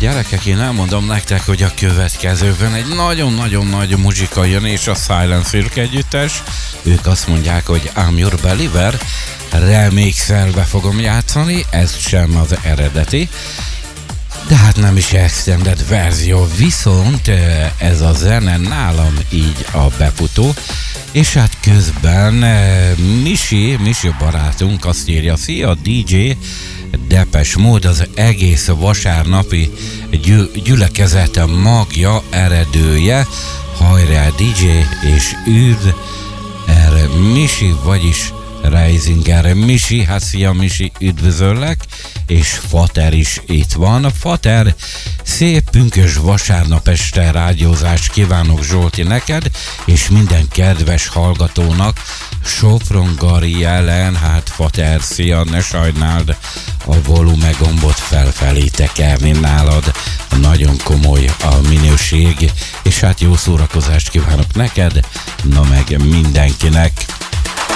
Gyerekek, én elmondom nektek, hogy a következőben egy nagyon-nagyon nagy muzsika jön, és a Silent Silk együttes. Ők azt mondják, hogy I'm Your Believer, remixelve fogom játszani, ez sem az eredeti. De hát nem is extended verzió, viszont ez a zene nálam így a befutó, és hát közben Misi barátunk azt írja, szia DJ, Depeche Mode az egész vasárnapi gyülekezete magja, eredője, hajrá DJ, és üdv erre Misi, vagyis Reisinger Misi, hát szia Misi, üdvözöllek, és Fater is itt van. Fater, szép pünkös vasárnap este rádiózást kívánok Zsolti neked, és minden kedves hallgatónak. Sopron-Gari jelen, hát Fater, szia, ne sajnáld a volume gombot felfelé tekerni nálad, nagyon komoly a minőség, és hát jó szórakozást kívánok neked, na meg mindenkinek.